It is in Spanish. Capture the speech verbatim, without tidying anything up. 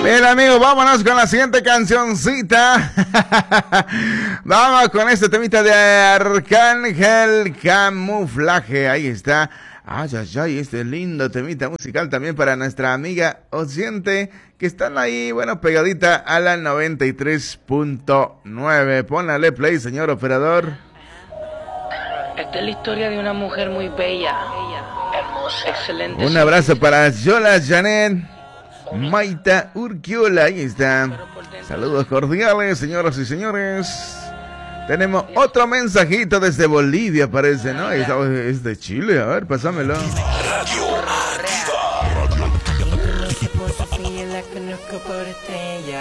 Bien, amigos, vámonos con la siguiente cancioncita. Vamos con este temita de Arcángel, Camuflaje. Ahí está. Ay, ay, ay, este lindo temita musical también para nuestra amiga oyente que están ahí, bueno, pegadita a la noventa y tres punto nueve. Pónale play, señor operador. Esta es la historia de una mujer muy bella, hermosa, excelente. Un abrazo para Yola Janet, Maita Urquiola, ahí está. Saludos cordiales, señoras y señores. Tenemos otro mensajito desde Bolivia, parece, ¿no? Es de Chile, a ver, pásamelo. Radio Activa.